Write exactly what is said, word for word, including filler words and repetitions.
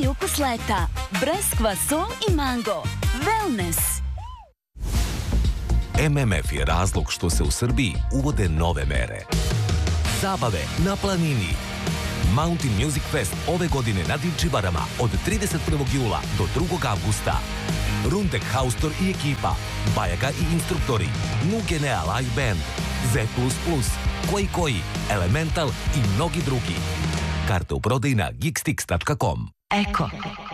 Pravi ukus leta. Breskva, sol i mango. Wellness. M M F je razlog što se u Srbiji uvode nove mere. Zabave na planini. Mountain Music Fest ove godine na Divčibarama od trideset prvog jula do drugog avgusta. Rundek Haustor i ekipa, Bajaga i instruktori, Nugenea Live Band, Z plus plus, Koji Koji, Elemental i mnogi drugi. Karte u prodaju na geekstix tačka com. Eko.